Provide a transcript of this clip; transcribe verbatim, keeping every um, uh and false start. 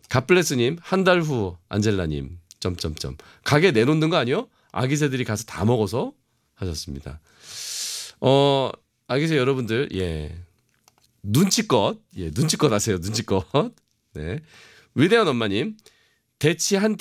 갓블레스님 한 달 후 안젤라님 점점점 가게 내놓는 거 아니요? 아기새들이 가서 다 먹어서 하셨습니다. 어 아기새 여러분들 예 눈치껏 예 눈치껏 하세요 눈치껏. 네 위대한 엄마님 대치 한